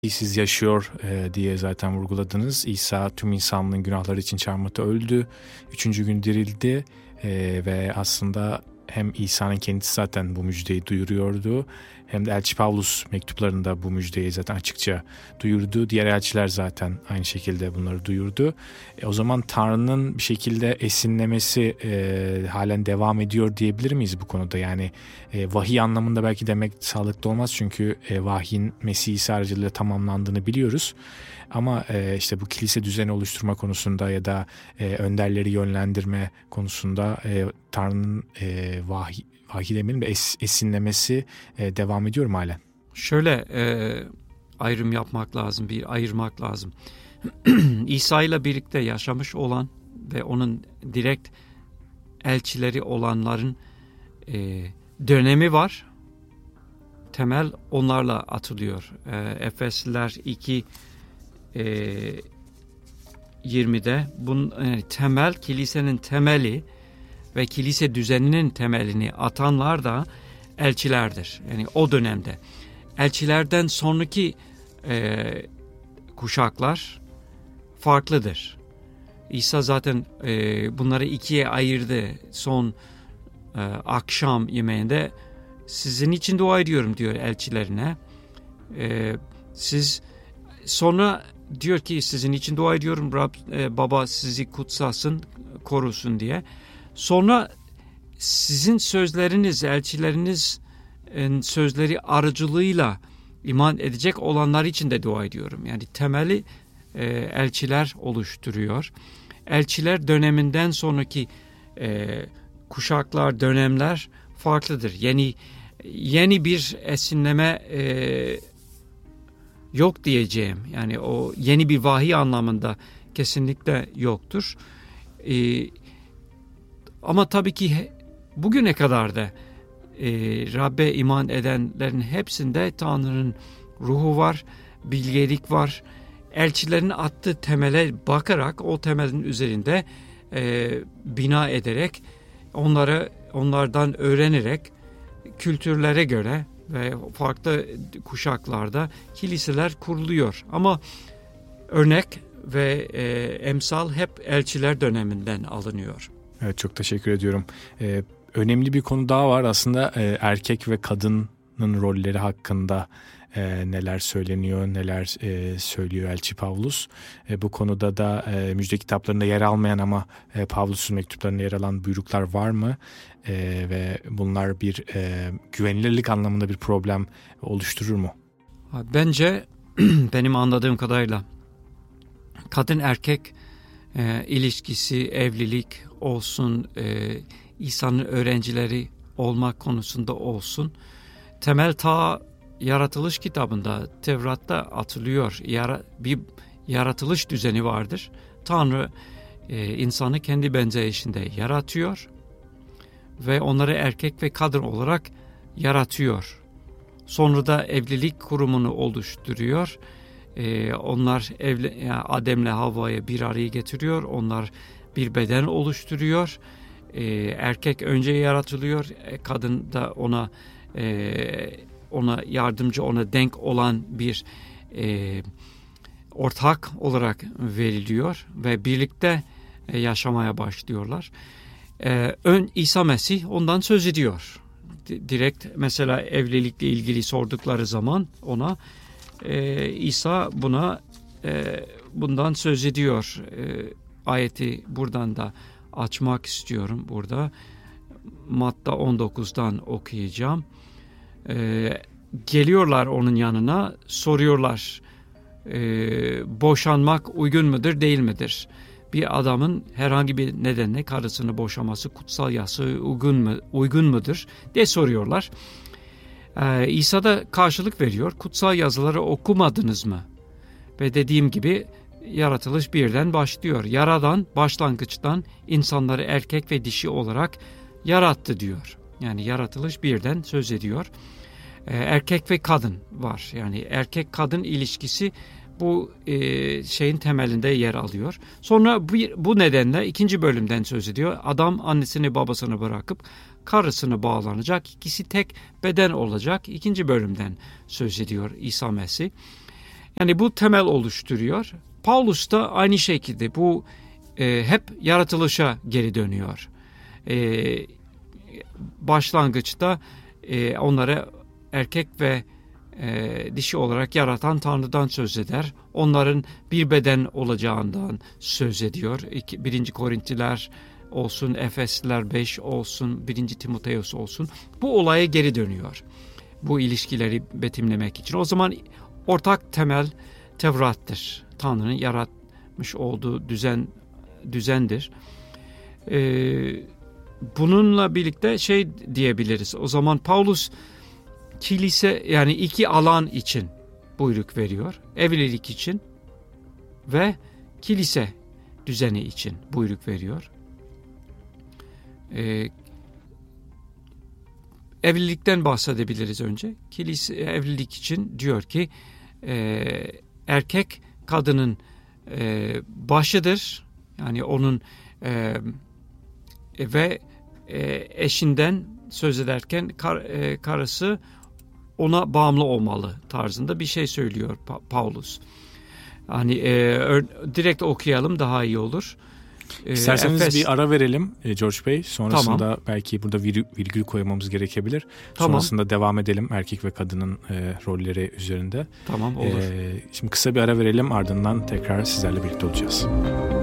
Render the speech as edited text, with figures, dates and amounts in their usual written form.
siz yaşıyor diye zaten vurguladınız. İsa tüm insanlığın günahları için çarmıhta öldü. 3. gün dirildi ve aslında hem İsa'nın kendisi zaten bu müjdeyi duyuruyordu, hem de Elçi Pavlus mektuplarında bu müjdeyi zaten açıkça duyurdu. Diğer elçiler zaten aynı şekilde bunları duyurdu. O zaman Tanrı'nın bir şekilde esinlemesi halen devam ediyor diyebilir miyiz bu konuda? Yani vahiy anlamında belki demek sağlıklı olmaz, çünkü vahyin Mesih İsa aracılığıyla tamamlandığını biliyoruz. Ama işte bu kilise düzeni oluşturma konusunda ya da önderleri yönlendirme konusunda Tanrı'nın vahiy demeyelim de esinlemesi devam ediyor mu halen? Şöyle ayrım yapmak lazım, ayırmak lazım. İsa ile birlikte yaşamış olan ve onun direkt elçileri olanların dönemi var. Temel onlarla atılıyor. Efesliler 2 20'de bunun temel, kilisenin temeli ve kilise düzeninin temelini atanlar da elçilerdir. Yani o dönemde. Elçilerden sonraki kuşaklar farklıdır. İsa zaten bunları ikiye ayırdı. Son akşam yemeğinde sizin için dua ediyorum diyor elçilerine. Siz sonra diyor ki sizin için dua ediyorum, Baba sizi kutsasın, korusun diye. Sonra sizin sözleriniz, elçilerinizin sözleri aracılığıyla iman edecek olanlar için de dua ediyorum. Yani temeli elçiler oluşturuyor. Elçiler döneminden sonraki kuşaklar, dönemler farklıdır. Yeni bir esinleme yok diyeceğim. Yani o yeni bir vahiy anlamında kesinlikle yoktur. Ama tabii ki bugüne kadar da Rabbe iman edenlerin hepsinde Tanrı'nın ruhu var, bilgelik var. Elçilerin attığı temele bakarak, o temelin üzerinde bina ederek, onlardan öğrenerek, kültürlere göre ve farklı kuşaklarda kiliseler kuruluyor. Ama örnek ve emsal hep elçiler döneminden alınıyor. Evet, çok teşekkür ediyorum. Önemli bir konu daha var aslında, erkek ve kadının rolleri hakkında neler söyleniyor, neler söylüyor Elçi Pavlus. Bu konuda da müjde kitaplarında yer almayan ama Pavlus'un mektuplarında yer alan buyruklar var mı? Ve bunlar bir güvenilirlik anlamında bir problem oluşturur mu? Bence benim anladığım kadarıyla kadın erkek ilişkisi, evlilik olsun, İsa'nın öğrencileri olmak konusunda olsun, temel ta yaratılış kitabında, Tevrat'ta atılıyor. Bir yaratılış düzeni vardır. Tanrı insanı kendi benzerişinde yaratıyor ve onları erkek ve kadın olarak yaratıyor. Sonra da evlilik kurumunu oluşturuyor. Onlar Adem'le Havva'yı bir araya getiriyor. Onlar bir beden oluşturuyor. Erkek önce yaratılıyor. Kadın da ona yardımcı, ona denk olan bir ortak olarak veriliyor ve birlikte yaşamaya başlıyorlar. İsa Mesih ondan söz ediyor. Direkt mesela evlilikle ilgili sordukları zaman ona İsa bundan söz ediyor. Ayeti buradan da açmak istiyorum burada. Matta 19'dan okuyacağım. Geliyorlar onun yanına, soruyorlar, boşanmak uygun mudur, değil midir? Bir adamın herhangi bir nedenle karısını boşaması kutsal yasa uygun mudur diye soruyorlar. İsa da karşılık veriyor. Kutsal yazıları okumadınız mı? Ve dediğim gibi yaratılış birden başlıyor. Yaradan başlangıçtan insanları erkek ve dişi olarak yarattı diyor. Yani yaratılış birden söz ediyor. Erkek ve kadın var. Yani erkek kadın ilişkisi bu şeyin temelinde yer alıyor. Sonra bu nedenle 2. bölümden söz ediyor. Adam annesini babasını bırakıp karısını bağlanacak. İkisi tek beden olacak. 2. bölümden söz ediyor İsa Mesih. Yani bu temel oluşturuyor. Paulus da aynı şekilde bu hep yaratılışa geri dönüyor. Başlangıçta onlara erkek ve dişi olarak yaratan Tanrı'dan söz eder. Onların bir beden olacağından söz ediyor. 1. Korintiler olsun, Efesliler 5 olsun, 1. Timoteos olsun. Bu olaya geri dönüyor. Bu ilişkileri betimlemek için. O zaman ortak temel Tevrat'tır. Tanrı'nın yaratmış olduğu düzendir. Bununla birlikte şey diyebiliriz. O zaman Paulus kilise, yani iki alan için buyruk veriyor. Evlilik için ve kilise düzeni için buyruk veriyor. Evlilikten bahsedebiliriz önce. Kilise evlilik için diyor ki erkek kadının başıdır. Yani onun ve eşinden söz ederken karısı ona bağımlı olmalı tarzında bir şey söylüyor Paulus. Hani direkt okuyalım, daha iyi olur. İsterseniz bir ara verelim George Bey. Sonrasında belki burada virgül koymamız gerekebilir. Tamam. Sonrasında devam edelim erkek ve kadının rolleri üzerinde. Tamam, olur. Şimdi kısa bir ara verelim, ardından tekrar sizlerle birlikte olacağız.